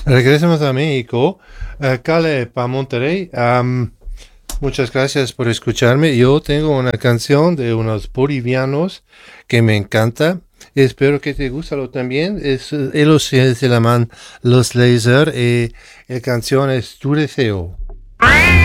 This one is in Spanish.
Regresemos a México. Cale, para Monterrey. Muchas gracias por escucharme. Yo tengo una canción de unos bolivianos que me encanta. Espero que te guste lo también. Ellos se llaman Los Laser y la canción es Tu Deseo.